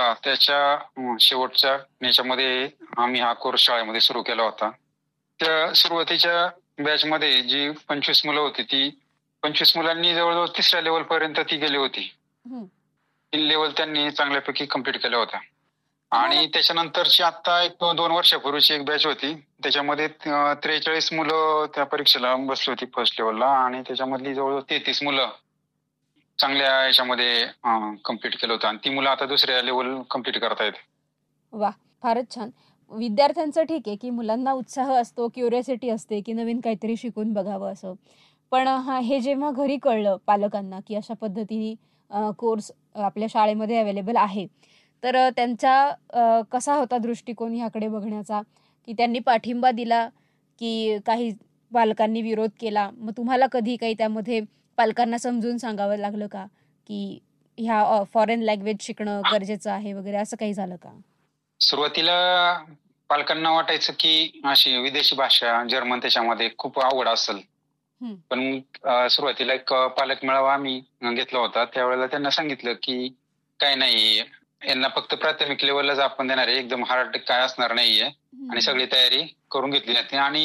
त्याच्या शेवटच्या याच्यामध्ये आम्ही हा कोर्स शाळेमध्ये सुरू केला होता. त्या सुरुवातीच्या बॅचमध्ये जी 25 मुलं होती, ती 25 मुलांनी जवळजवळ 3ऱ्या लेव्हल पर्यंत ती गेली होती. हं. 3 लेव्हल त्यांनी चांगल्यापैकी कंप्लीट केल्या होत्या. तुम्हाला आणि त्याच्यानंतरची आता 1-2 वर्षापूर्वीची एक बॅच होती. त्याच्यामध्ये 43 मुलं त्या परीक्षेला बसली होती फर्स्ट लेव्हलला आणि त्याच्यामधली जवळजवळ 33 मुलं चांगल्या याच्यामध्ये कंप्लीट केलं होतं आणि ती मुलं आता 2ऱ्या लेव्हल कंप्लीट करतायत. वाह! फारच छान. विद्यार्थ्यांचं ठीक आहे, की मुलांना उत्साह असतो, क्युरिओसिटी असते, की नवीन काहीतरी शिकून बघावं असं. पण हे जेव्हा घरी कळलं पालकांना, की अशा पद्धतीने कोर्स आपल्या शाळेमध्ये अवेलेबल आहे. तर त्यांचा कसा होता दृष्टिकोन ह्याकडे बघण्याचा, की त्यांनी पाठिंबा दिला, की काही पालकांनी विरोध केला? मग तुम्हाला कधी काही त्यामध्ये पालकांना समजून सांगावं लागलं का, की ह्या फॉरेन लँग्वेज शिकणं गरजेचं आहे वगैरे असं काही झालं का? सुरुवातीला पालकांना वाटायचं की अशी विदेशी भाषा जर्मन त्याच्यामध्ये खूप अवघड असेल. हं. पण सुरुवातीला एक पालक मेळावा आम्ही घेतला होता. त्यावेळेला त्यांना सांगितलं की काही नाही, यांना फक्त प्राथमिक लेव्हललाच आपण देणार आहे. एकदम हार्ड काय असणार नाहीये आणि सगळी तयारी करून घेतली जाते. आणि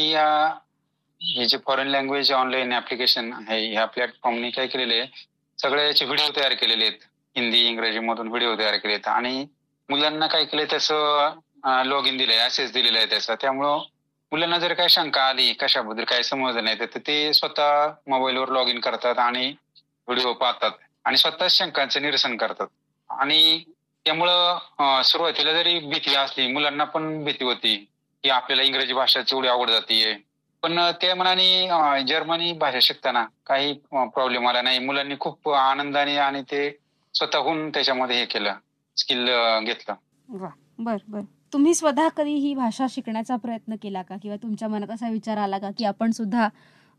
हे जे फॉरेन लँग्वेज ऑनलाईन ऍप्लिकेशन आहे, ह्या प्लॅटफॉर्मनी काय केलेले आहे, सगळे याचे व्हिडिओ तयार केलेले आहेत. हिंदी, इंग्रजीमधून व्हिडिओ तयार केले आहेत आणि मुलांना काय केलंय त्याचं लॉग इन दिलंय, ऍक्सेस दिलेला आहे त्याचा. त्यामुळं मुलांना जर काही शंका आली, कशाबद्दल काही समजलं नाही, तर ते स्वतः मोबाईलवर लॉग इन करतात आणि व्हिडिओ पाहतात आणि स्वतःच शंकांचं निरसन करतात. आणि त्यामुळं सुरुवातीला जरी भीती असली, मुलांना पण भीती होती की आपल्याला इंग्रजी भाषा एवढी अवघड जातीये. पण त्या मानाने जर्मनी भाषा शिकताना काही प्रॉब्लेम आला नाही. मुलांनी खूप आनंदाने आणि ते स्वतःहून त्याच्यामध्ये हे केलं, स्किल घेतलं. वाह! बरं. तुम्ही स्वतः कधी ही भाषा शिकण्याचा प्रयत्न केला का? किंवा तुमच्या मनात असा विचार आला का, की आपण सुद्धा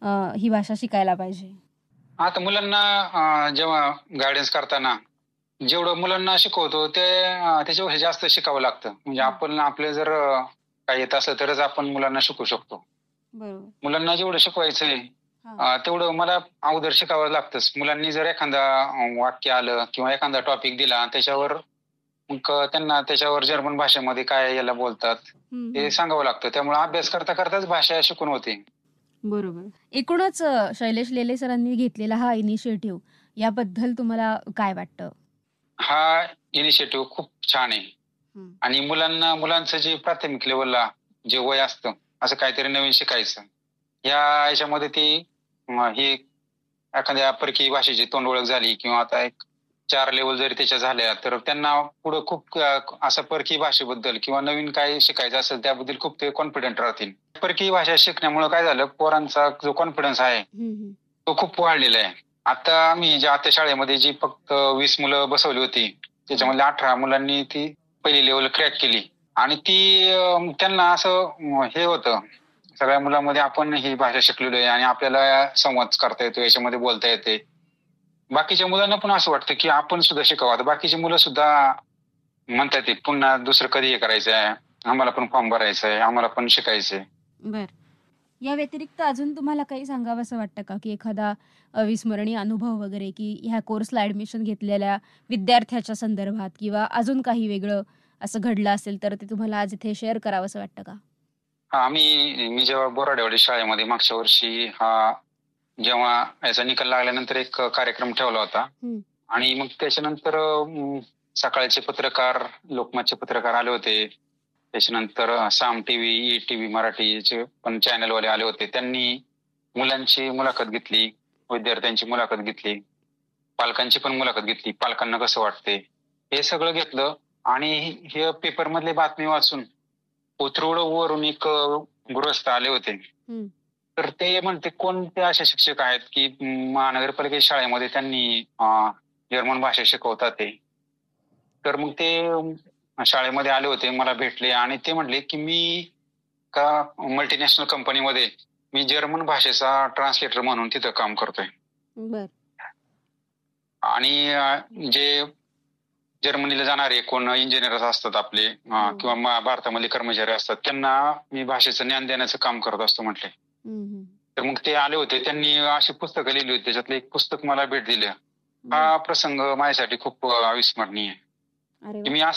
ही भाषा शिकायला पाहिजे? आता मुलांना जेव्हा गाईडन्स करताना जेवढं मुलांना शिकवतो ते त्याच्यापेक्षा जास्त शिकावं लागतं. म्हणजे आपण आपले जर काही येत असलं तरच आपण मुलांना शिकवू शकतो. बरोबर. मुलांना जेवढं शिकवायचंय हां. तेवढं मला अगोदर शिकावं लागतंच. मुलांनी जर एखादा वाक्य आलं किंवा एखादा टॉपिक दिला त्याच्यावर मग त्यांना त्याच्यावर जर्मन भाषेमध्ये काय याला बोलतात ते सांगावं लागतं. त्यामुळे अभ्यास करता करताच भाषा शिकून होते. बरोबर. एकूणच शैलेश लेले सरांनी घेतलेला हा इनिशिएटिव्ह याबद्दल तुम्हाला काय वाटतं? हा इनिशिएटिव्ह खूप छान आहे. हं. आणि मुलांचं जे प्राथमिक लेव्हलला जे वय असतं, असं काहीतरी नवीन शिकायचं. या ह्याच्यामध्ये ते हे एखाद्या परकीय भाषेची तोंडओळख झाली किंवा आता एक 4 लेव्हल जरी त्याच्या झाल्या, तर त्यांना पुढं खूप असं परकीय भाषेबद्दल किंवा नवीन काही शिकायचं असेल त्याबद्दल खूप ते कॉन्फिडंट राहतील. परकीय भाषा शिकण्यामुळे काय झालं, पोरांचा जो कॉन्फिडन्स आहे, तो खूप वाढलेला आहे. आता आम्ही ज्या शाळेमध्ये जी फक्त 20 मुलं बसवली होती, त्याच्यामधल्या 18 मुलांनी ती पहिली लेव्हल क्रॅक केली आणि ती त्यांना असं हे होतं, सगळ्या मुलांमध्ये आपण ही भाषा शिकलेलो आहे आणि आपल्याला संवाद करता येतो, याच्यामध्ये बोलता येते. बाकीच्या मुलांना पण असं वाटतं की आपण सुद्धा शिकावं. आता बाकीची मुलं सुद्धा म्हणतात ते पुन्हा दुसरं कधी हे करायचं आहे, आम्हाला पण फॉर्म भरायचा आहे, आम्हाला पण शिकायचंय. बरं. या व्यतिरिक्त अजून तुम्हाला काही सांगावसं वाटतं का, की एखादा अविस्मरणीय अनुभव वगैरे, की ह्या कोर्सला ॲडमिशन घेतलेल्या विद्यार्थ्याच्या संदर्भात किंवा अजून काही वेगळं असं घडलं असेल, तर ते तुम्हाला आज इथे शेअर करावंसं वाटतं का? हां, मी जेव्हा बोराडेवाडी शाळेमध्ये मागच्या वर्षी जेव्हा याचा निकाल लागल्यानंतर एक कार्यक्रम ठेवला होता आणि मग त्याच्यानंतर सकाळचे पत्रकार, लोकमतचे पत्रकार आले होते. त्याच्यानंतर साम टीव्ही, ई-टीव्ही मराठीचे पण चॅनलवाले आले होते. त्यांनी मुलांची मुलाखत घेतली, विद्यार्थ्यांची मुलाखत घेतली, पालकांची पण मुलाखत घेतली. पालकांना कसं वाटतंय, हे सगळं घेतलं आणि हे पेपरमधली बातमी वाचून कोथरूड वरून एक गृहस्थ आले होते. तर ते म्हणते कोणते असे शिक्षक आहेत की महानगरपालिकेच्या शाळेमध्ये त्यांनी जर्मन भाषा शिकवतात ते. तर मग ते शाळेमध्ये आले होते, मला भेटले आणि ते म्हटले की मी मल्टीनॅशनल कंपनीमध्ये मी जर्मन भाषेचा ट्रान्सलेटर म्हणून तिथं काम करतोय. बरं. आणि जे जर्मनीला जाणारे कोण इंजिनियर असतात आपले किंवा भारतामधले कर्मचारी असतात, त्यांना मी भाषेचं ज्ञान देण्याचं काम करत असतो म्हटले. तर मग ते आले होते, त्यांनी अशी पुस्तकं लिहिली होती, त्याच्यातलं एक पुस्तक मला भेट दिलं. हा प्रसंग माझ्यासाठी खूप अविस्मरणीय आहे. अरे की वाह! मी